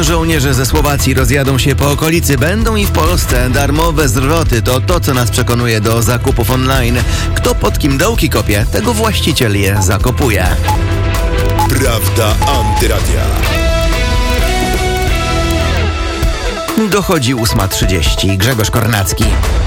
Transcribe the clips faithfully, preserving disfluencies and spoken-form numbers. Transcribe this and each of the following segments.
Żołnierze ze Słowacji rozjadą się po okolicy, będą i w Polsce. Darmowe zwroty to to, co nas przekonuje do zakupów online. Kto pod kim dołki kopie, tego właściciel je zakopuje. Prawda Antyradia. Dochodzi ósma trzydzieści. Grzegorz Kornacki.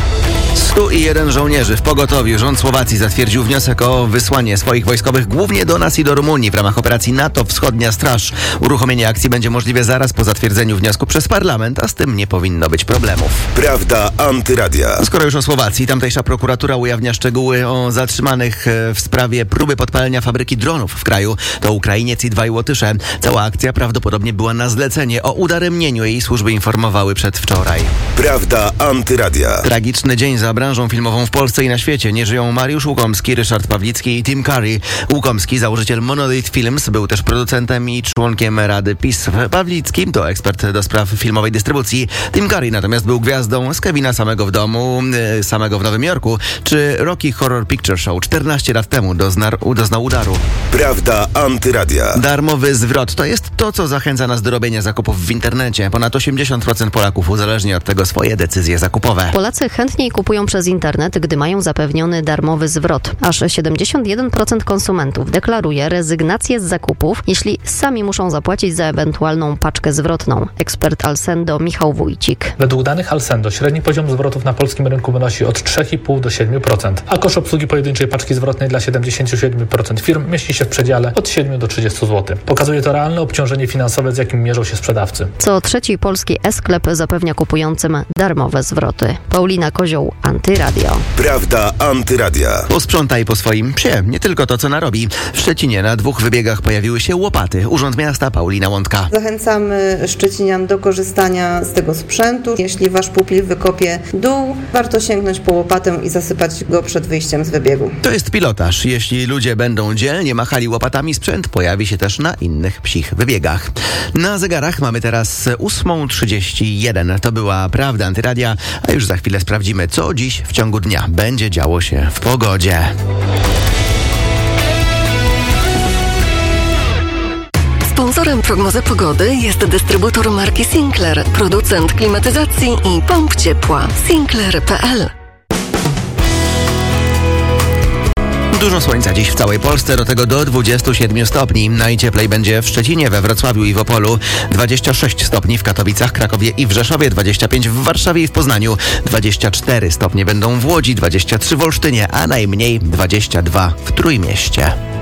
stu jeden żołnierzy w pogotowiu. Rząd Słowacji zatwierdził wniosek o wysłanie swoich wojskowych głównie do nas i do Rumunii w ramach operacji NATO Wschodnia Straż. Uruchomienie akcji będzie możliwe zaraz po zatwierdzeniu wniosku przez parlament, a z tym nie powinno być problemów. Prawda Antyradia. Skoro już o Słowacji, tamtejsza prokuratura ujawnia szczegóły o zatrzymanych w sprawie próby podpalenia fabryki dronów w kraju. To Ukrainiec i dwaj Łotysze. Cała akcja prawdopodobnie była na zlecenie. O udaremnieniu jej służby informowały przedwczoraj. Prawda Antyradia. Tragiczny dzień za branżą filmową w Polsce i na świecie. Nie żyją Mariusz Łukomski, Ryszard Pawlicki i Tim Curry. Łukomski, założyciel Monolith Films, był też producentem i członkiem Rady P I S. Pawlicki to ekspert do spraw filmowej dystrybucji. Tim Curry natomiast był gwiazdą z Kevina Samego w domu, yy, Samego w Nowym Jorku, czy Rocky Horror Picture Show. czternaście lat temu doznar, doznał udaru. Prawda Antyradia. Darmowy zwrot to jest to, co zachęca nas do robienia zakupów w internecie. Ponad osiemdziesiąt procent Polaków uzależnia od tego swoje decyzje zakupowe. Polacy chętniej kupują przez internet, gdy mają zapewniony darmowy zwrot. Aż siedemdziesiąt jeden procent konsumentów deklaruje rezygnację z zakupów, jeśli sami muszą zapłacić za ewentualną paczkę zwrotną. Ekspert Alsendo Michał Wójcik. Według danych Alsendo średni poziom zwrotów na polskim rynku wynosi od trzy i pół do siedmiu procent, a koszt obsługi pojedynczej paczki zwrotnej dla siedemdziesiąt siedem procent firm mieści się w przedziale od siedmiu do trzydziestu złotych. Pokazuje to realne obciążenie finansowe, z jakim mierzą się sprzedawcy. Co trzeci polski e-sklep zapewnia kupującym darmowe zwroty. Paulina Kozioł, Antyradio. Prawda Antyradia. Posprzątaj po swoim psie, nie tylko to, co narobi. W Szczecinie na dwóch wybiegach pojawiły się łopaty. Urząd Miasta, Paulina Łądka. Zachęcamy Szczecinian do korzystania z tego sprzętu. Jeśli wasz pupil wykopie dół, warto sięgnąć po łopatę i zasypać go przed wyjściem z wybiegu. To jest pilotaż. Jeśli ludzie będą dzielnie machali łopatami, sprzęt pojawi się też na innych psich wybiegach. Na zegarach mamy teraz ósma trzydzieści jeden. To była Prawda Antyradia, a już za chwilę sprawdzimy, co dziś w ciągu dnia będzie działo się w pogodzie. Sponsorem prognozy pogody jest dystrybutor marki Sinclair, producent klimatyzacji i pomp ciepła. Sinclair kropka p l. Dużo słońca dziś w całej Polsce, do tego do dwudziestu siedmiu stopni. Najcieplej będzie w Szczecinie, we Wrocławiu i w Opolu. dwadzieścia sześć stopni w Katowicach, Krakowie i w Rzeszowie, dwadzieścia pięć w Warszawie i w Poznaniu. dwadzieścia cztery stopnie będą w Łodzi, dwadzieścia trzy w Olsztynie, a najmniej dwadzieścia dwa w Trójmieście.